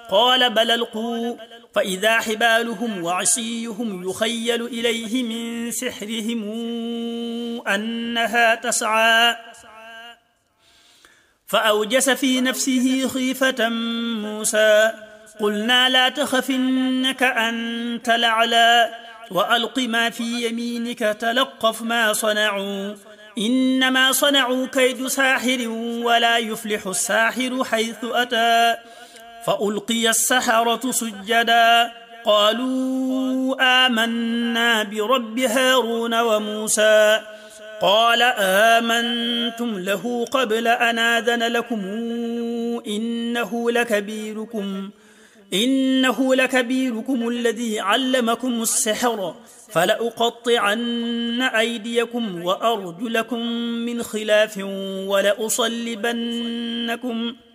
قال بل ألقوا، فإذا حبالهم وعصيهم يخيل إليه من سحرهم أنها تسعى. فأوجس في نفسه خيفة موسى، قلنا لا تخف إنك أنت الأعلى، وألق ما في يمينك تلقف ما صنعوا، إنما صنعوا كيد ساحر ولا يفلح الساحر حيث أتى. فألقي السحرة سجدا قالوا آمنا برب هارون وموسى. قال آمنتم له قبل أن آذن لكم إنه لكبيركم الذي علمكم السحر، فلأقطعن أيديكم وأرجلكم من خلاف ولأصلبنكم